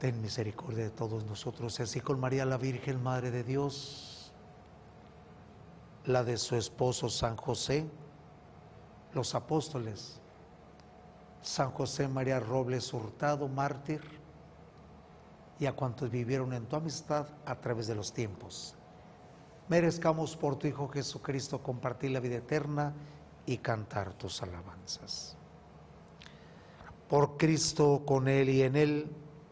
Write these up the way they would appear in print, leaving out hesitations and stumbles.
ten misericordia de todos nosotros, y así con María la Virgen, Madre de Dios, la de su esposo San José, los apóstoles, San José María Robles Hurtado, mártir, y a cuantos vivieron en tu amistad a través de los tiempos. Merezcamos por tu Hijo Jesucristo compartir la vida eterna y cantar tus alabanzas. Por Cristo, con Él y en Él,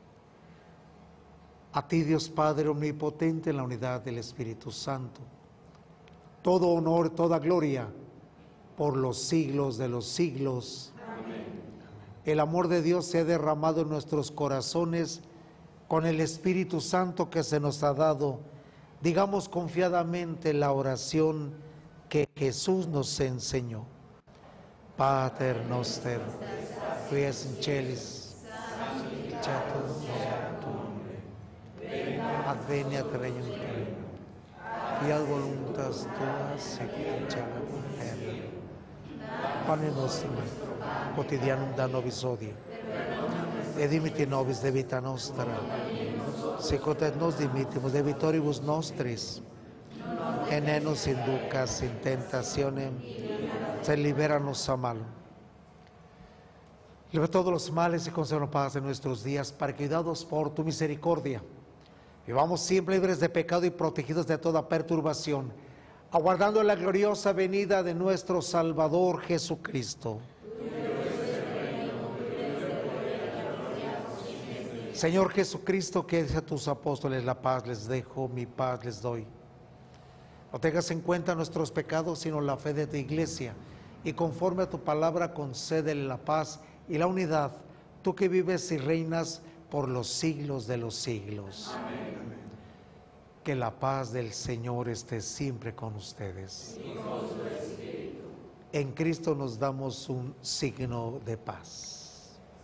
a ti Dios Padre omnipotente en la unidad del Espíritu Santo, todo honor, toda gloria por los siglos de los siglos. Amén. El amor de Dios se ha derramado en nuestros corazones con el Espíritu Santo que se nos ha dado. Digamos confiadamente la oración que Jesús nos enseñó. Pater noster, qui es in celis, sanctificatur tu nombre, adveniat regnum tuum, fiat voluntas tua sicut in cielo et in terra. Pane nostrum quotidianum da nobis hodie, et dimitti nobis debita nostra, sicut et nos dimittimus debitoribus nostris, et ne nos inducas in tentationem, sed libéranos a malo. Libra todos los males y concédenos paz en nuestros días, para que, ayudados por tu misericordia, vivamos siempre libres de pecado y protegidos de toda perturbación, aguardando la gloriosa venida de nuestro Salvador Jesucristo. Señor Jesucristo, que dices a tus apóstoles: la paz les dejo, mi paz les doy. No tengas en cuenta nuestros pecados, sino la fe de tu iglesia, y conforme a tu palabra concédele la paz y la unidad, tú que vives y reinas por los siglos de los siglos. Amén. Que la paz del Señor esté siempre con ustedes. Y con su espíritu. En Cristo nos damos un signo de paz.